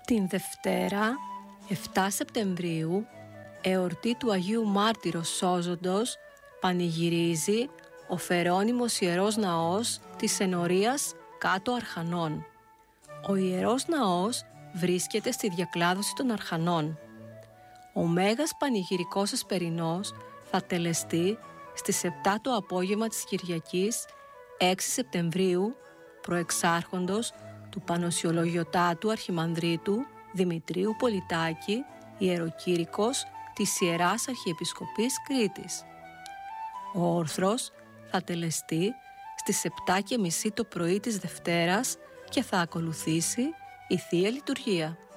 Την Δευτέρα, 7 Σεπτεμβρίου, εορτή του Αγίου Μάρτυρος Σώζοντος, πανηγυρίζει ο Φερόνιμος Ιερός Ναός της Ενορίας κάτω Αρχανών. Ο Ιερός Ναός βρίσκεται στη διακλάδωση των Αρχανών. Ο Μέγας Πανηγυρικός Εσπερινός θα τελεστεί στις 7 το απόγευμα της Κυριακής 6 Σεπτεμβρίου προεξάρχοντος του Πανοσιολογιοτάτου Αρχιμανδρίτου Δημητρίου Πολιτάκη, Ιεροκήρυκος της Ιεράς Αρχιεπισκοπής Κρήτης. Ο όρθρος θα τελεστεί στις 7:30 το πρωί της Δευτέρας και θα ακολουθήσει η Θεία Λειτουργία.